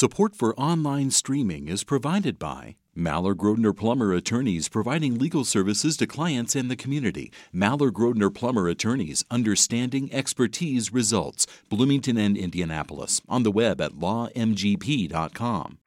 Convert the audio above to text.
Support for online streaming is provided by Maller Grodner Plummer Attorneys, providing legal services to clients and the community. Maller Grodner Plummer Attorneys, understanding expertise results. Bloomington and Indianapolis. On the web at lawmgp.com.